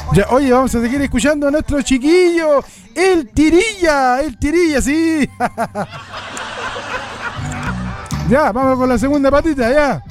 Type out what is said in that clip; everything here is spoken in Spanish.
Ya, oye, vamos a seguir escuchando a nuestro chiquillo, el Tirilla, sí. Ya, vamos con la segunda patita, ya.